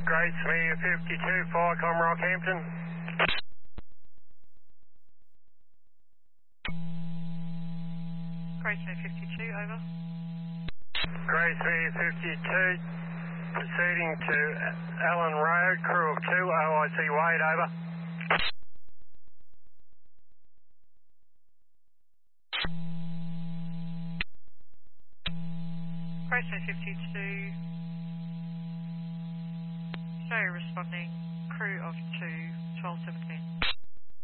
Grace Media 52, Firecom Rockhampton. Grace Media 52, over. Grace Media 52, proceeding to Allen Road, crew of 2, OIC Wade, over. Grace Media 52, show responding, crew of 2, 1217.